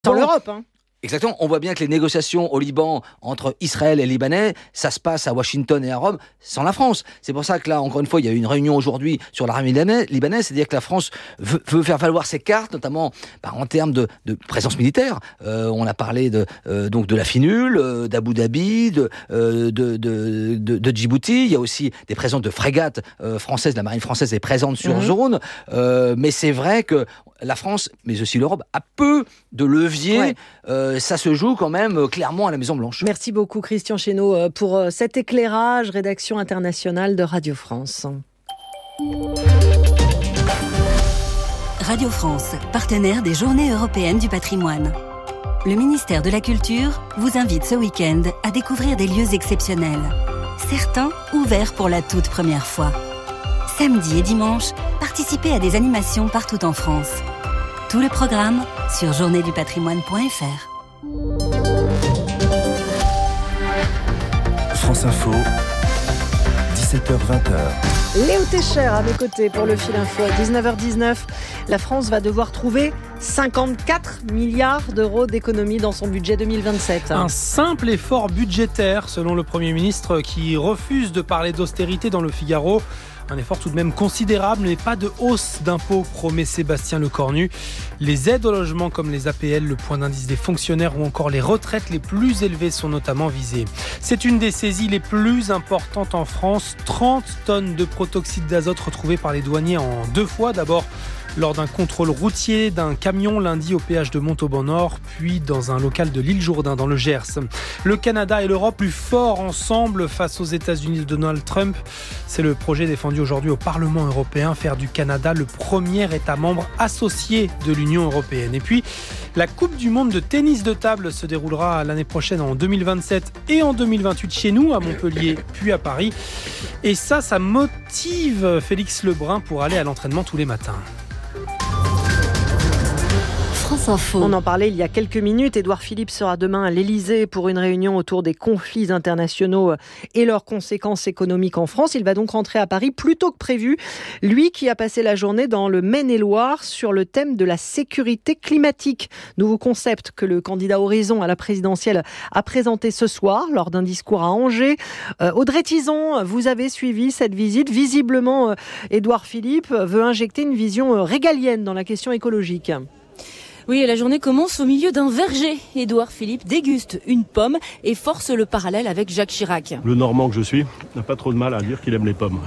Dans l'Europe, hein. Exactement. On voit bien que les négociations au Liban entre Israël et les Libanais, ça se passe à Washington et à Rome, sans la France. C'est pour ça que là, encore une fois, il y a eu une réunion aujourd'hui sur l'armée libanaise, c'est-à-dire que la France veut faire valoir ses cartes, notamment en termes de présence militaire. On a parlé donc de la FINUL, d'Abu Dhabi, de Djibouti. Il y a aussi des présences de frégates françaises, la marine française est présente sur zone. Mais c'est vrai que la France, mais aussi l'Europe, a peu de leviers. Ça se joue quand même clairement à la Maison-Blanche. Merci beaucoup Christian Chesneau pour cet éclairage, rédaction internationale de Radio France. Radio France, partenaire des Journées européennes du patrimoine. Le ministère de la Culture vous invite ce week-end à découvrir des lieux exceptionnels. Certains ouverts pour la toute première fois. Samedi et dimanche, participez à des animations partout en France. Tout le programme sur journéedupatrimoine.fr. France Info, 17h-20h. Léo Técher à mes côtés pour le fil info. 19h19, la France va devoir trouver 54 milliards d'euros d'économies dans son budget 2027. Un simple effort budgétaire, selon le Premier ministre, qui refuse de parler d'austérité dans le Figaro. Un effort tout de même considérable, mais pas de hausse d'impôts, promet Sébastien Lecornu. Les aides au logement comme les APL, le point d'indice des fonctionnaires ou encore les retraites les plus élevées sont notamment visées. C'est une des saisies les plus importantes en France. 30 tonnes de protoxyde d'azote retrouvées par les douaniers en 2 fois. D'abord lors d'un contrôle routier d'un camion lundi au péage de Montauban-Nord, puis dans un local de l'île Jourdain dans le Gers. Le Canada et l'Europe plus forts ensemble face aux États-Unis de Donald Trump. C'est le projet défendu aujourd'hui au Parlement européen, faire du Canada le premier État membre associé de l'Union européenne. Et puis, la Coupe du monde de tennis de table se déroulera l'année prochaine en 2027 et en 2028 chez nous, à Montpellier, puis à Paris. Et ça motive Félix Lebrun pour aller à l'entraînement tous les matins. On en parlait il y a quelques minutes. Édouard Philippe sera demain à l'Elysée pour une réunion autour des conflits internationaux et leurs conséquences économiques en France. Il va donc rentrer à Paris plus tôt que prévu. Lui qui a passé la journée dans le Maine-et-Loire sur le thème de la sécurité climatique. Nouveau concept que le candidat Horizon à la présidentielle a présenté ce soir lors d'un discours à Angers. Audrey Tizon, vous avez suivi cette visite. Visiblement, Édouard Philippe veut injecter une vision régalienne dans la question écologique. Oui, et la journée commence au milieu d'un verger. Édouard Philippe déguste une pomme et force le parallèle avec Jacques Chirac. Le Normand que je suis n'a pas trop de mal à dire qu'il aime les pommes.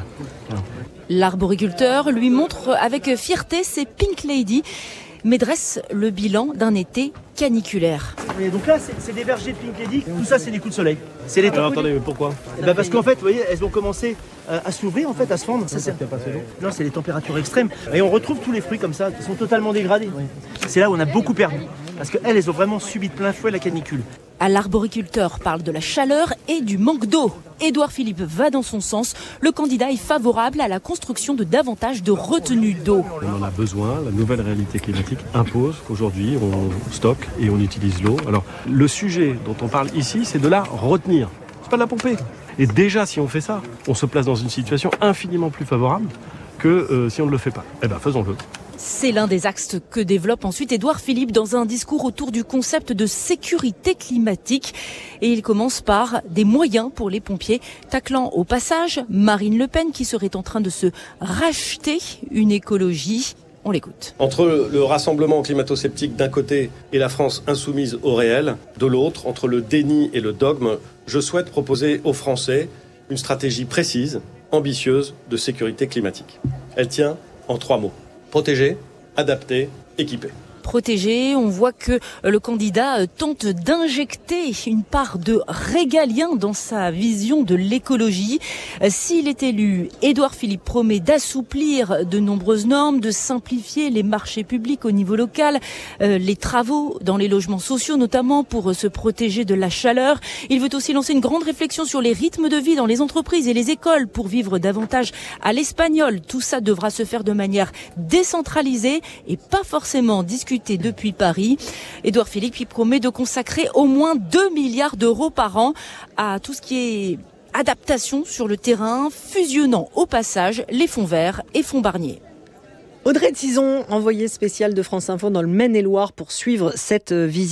L'arboriculteur lui montre avec fierté ses Pink Lady, mais dresse le bilan d'un été caniculaire. Et donc là, c'est des vergers de Pink Lady. Tout ça, c'est des coups de soleil. C'est les Alors attendez, mais pourquoi ? Parce qu'en fait, vous voyez, elles ont commencé à s'ouvrir, en fait, à se fendre. Ça, non, c'est les températures extrêmes. Et on retrouve tous les fruits comme ça, qui sont totalement dégradés. C'est là où on a beaucoup perdu. Parce qu'elles ont vraiment subi de plein fouet la canicule. L'arboriculteur parle de la chaleur et du manque d'eau. Édouard Philippe va dans son sens. Le candidat est favorable à la construction de davantage de retenues d'eau. On en a besoin. La nouvelle réalité climatique impose qu'aujourd'hui, on stocke et on utilise l'eau. Alors, le sujet dont on parle ici, c'est de la retenir. C'est pas de la pomper. Et déjà, si on fait ça, on se place dans une situation infiniment plus favorable que si on ne le fait pas. Eh bien, faisons-le. C'est l'un des axes que développe ensuite Édouard Philippe dans un discours autour du concept de sécurité climatique. Et il commence par des moyens pour les pompiers, taclant au passage Marine Le Pen qui serait en train de se racheter une écologie. On l'écoute. Entre le rassemblement climato-sceptique d'un côté et la France insoumise au réel de l'autre, entre le déni et le dogme, je souhaite proposer aux Français une stratégie précise, ambitieuse de sécurité climatique. Elle tient en 3 mots. Protéger, adapter, équiper. Protégé, on voit que le candidat tente d'injecter une part de régalien dans sa vision de l'écologie. S'il est élu, Édouard Philippe promet d'assouplir de nombreuses normes, de simplifier les marchés publics au niveau local, les travaux dans les logements sociaux notamment pour se protéger de la chaleur. Il veut aussi lancer une grande réflexion sur les rythmes de vie dans les entreprises et les écoles pour vivre davantage à l'espagnol. Tout ça devra se faire de manière décentralisée et pas forcément discutée depuis Paris. Édouard Philippe y promet de consacrer au moins 2 milliards d'euros par an à tout ce qui est adaptation sur le terrain, fusionnant au passage les fonds verts et fonds Barnier. Audrey Tizon, envoyée spéciale de France Info dans le Maine-et-Loire pour suivre cette visite.